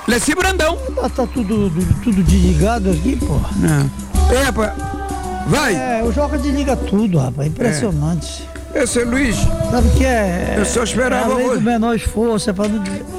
Leci Brandão. Tá tudo desligado aqui, pô. É, rapaz. Vai. O Joca desliga tudo, rapaz. Impressionante. Esse é Luiz. Sabe o que é? Eu só esperava a lei você. do menor esforço, é pra não